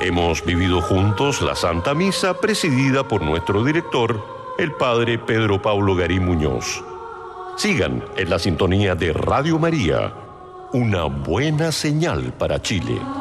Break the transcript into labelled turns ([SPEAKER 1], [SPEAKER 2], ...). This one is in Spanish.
[SPEAKER 1] Hemos vivido juntos la Santa Misa presidida por nuestro director, el Padre Pedro Pablo Garí Muñoz. Sigan en la sintonía de Radio María, una buena señal para Chile.